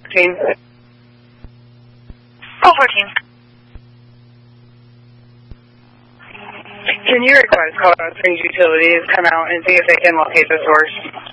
14. Can you request Colorado Springs Utilities come out and see if they can locate the source?